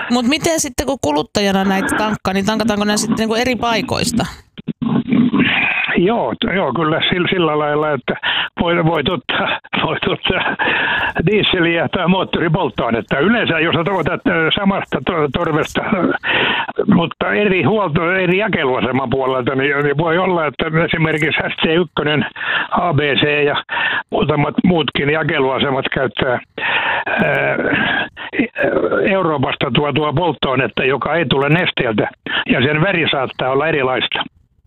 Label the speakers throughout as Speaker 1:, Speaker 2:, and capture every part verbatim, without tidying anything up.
Speaker 1: Mut miten sitten kun kuluttajana näitä tankkaa, niin tankataanko ne sitten niinku eri paikoista?
Speaker 2: Joo, joo, kyllä sillä, sillä lailla, että voit, voit, ottaa, voit ottaa dieseliä tai moottoripolttoainetta. Yleensä jos otat samasta torvesta, mutta eri huolto, eri jakeluaseman puolelta, niin, niin voi olla, että esimerkiksi S T yksi, A B C ja muutamat muutkin jakeluasemat käyttää ää, Euroopasta tuotua polttoainetta, joka ei tule nesteeltä, ja sen väri saattaa olla erilaista.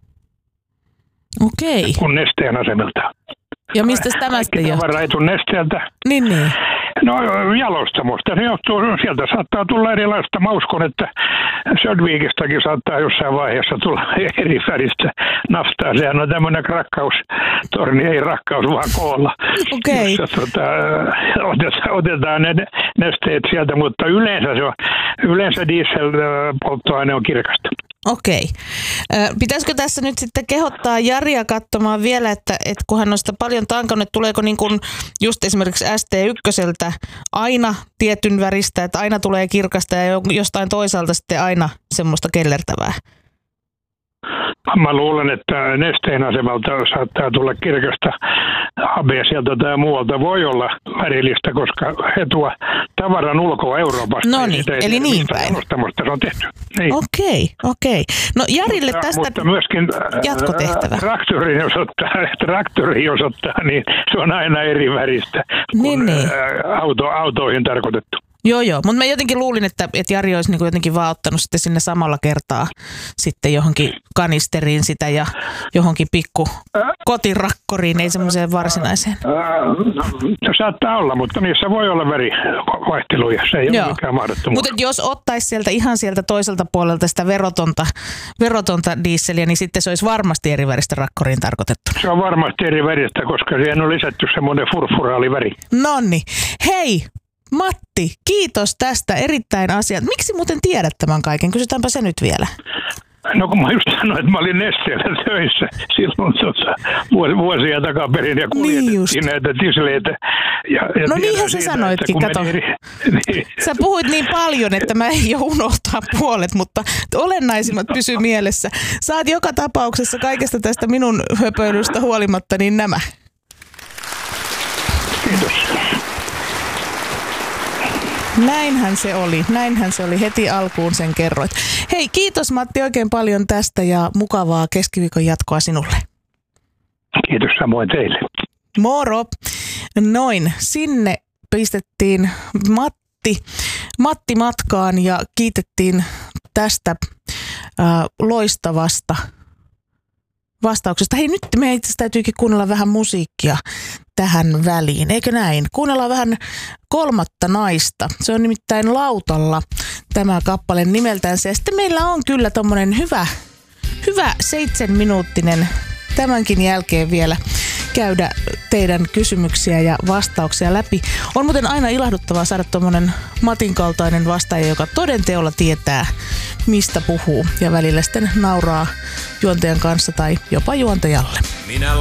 Speaker 1: Okei.
Speaker 2: Kuin nesteen asemilta.
Speaker 1: Ja mistä tämä sitten johtuu?
Speaker 2: Tavara ei tule nesteeltä.
Speaker 1: Niin, niin.
Speaker 2: No jalostamosta. Se johtuu, sieltä saattaa tulla erilaista. Mä uskon, että Södvikistäkin saattaa jossain vaiheessa tulla eri väristä naftaa. Sehän on tämmöinen rakkaustorni, ei rakkaus vaan koolla.
Speaker 1: Okei.
Speaker 2: Jossa tota, otetaan, otetaan ne nesteet sieltä, mutta yleensä, se on, yleensä dieselpolttoaine on kirkasta.
Speaker 1: Okei. Pitäisikö tässä nyt sitten kehottaa Jaria katsomaan vielä, että, että kun hän on sitä paljon tankannut, tuleeko niin kuin just esimerkiksi S T yksi aina tietyn väristä, että aina tulee kirkasta ja jostain toisaalta sitten aina semmoista kellertävää?
Speaker 2: Mä luulen, että nesteen asemalta saattaa tulla kirkasta. A B sieltä tai muualta voi olla värillistä, koska he tuo tavaran ulkoa Euroopasta.
Speaker 1: No niin, eli niin päin.
Speaker 2: Se on tehty. Niin.
Speaker 1: Okei, okei. No Jarille
Speaker 2: mutta,
Speaker 1: tästä
Speaker 2: mutta myöskin
Speaker 1: jatkotehtävä.
Speaker 2: Traktorin jos ottaa, traktori jos ottaa, niin se on aina eri väristä kuin
Speaker 1: niin, niin.
Speaker 2: Auto, autoihin tarkoitettu.
Speaker 1: Joo, joo. Mutta mä jotenkin luulin, että, että Jari olisi niin jotenkin vaan ottanut sitten sinne samalla kertaa sitten johonkin kanisteriin sitä ja johonkin pikku kotirakkoriin, ei semmoiseen varsinaiseen.
Speaker 2: Se saattaa olla, mutta niissä voi olla värivaihteluja. Se ei joo. ole mikään mahdottomuus.
Speaker 1: Mutta jos ottaisi sieltä ihan sieltä toiselta puolelta sitä verotonta, verotonta dieseliä, niin sitten se olisi varmasti eri väristä rakkoriin tarkoitettu.
Speaker 2: Se on varmasti eri väristä, koska siihen on lisätty semmoinen furfuraaliväri.
Speaker 1: Nonni. Hei! Matti, kiitos tästä erittäin asiat. Miksi muuten tiedät tämän kaiken? Kysytäänpä se nyt vielä.
Speaker 2: No kun mä just sanoin, että mä olin Nesteellä töissä silloin tuossa vuosia takaperin ja kuljetettiin niin näitä tisleitä. Ja, ja
Speaker 1: no niinhän sä sanoitkin, kato. Eri, niin. Sä puhuit niin paljon, että mä en jo unohtaa puolet, mutta olennaisimmat pysy mielessä. Saat joka tapauksessa kaikesta tästä minun höpöilystä huolimatta niin nämä.
Speaker 2: Kiitos.
Speaker 1: Näinhän se oli, näinhän se oli. Heti alkuun sen kerroit. Hei, kiitos Matti oikein paljon tästä ja mukavaa keskiviikon jatkoa sinulle.
Speaker 2: Kiitos samoin teille.
Speaker 1: Moro. Noin, sinne pistettiin Matti, Matti matkaan ja kiitettiin tästä äh, loistavasta vastauksesta. Hei, nyt meidän itse täytyykin kuunnella vähän musiikkia tähän väliin, eikö näin? Kuunnellaan vähän Kolmatta naista. Se on nimittäin Lautalla tämä kappale nimeltänsä. Ja sitten meillä on kyllä tommonen hyvä, hyvä seitsemänminuuttinen tämänkin jälkeen vielä käydä teidän kysymyksiä ja vastauksia läpi. On muuten aina ilahduttavaa saada tommonen Matin kaltainen vastaaja, joka toden teolla tietää, mistä puhuu. Ja välillä sitten nauraa juontajan kanssa tai jopa juontajalle.
Speaker 3: Minä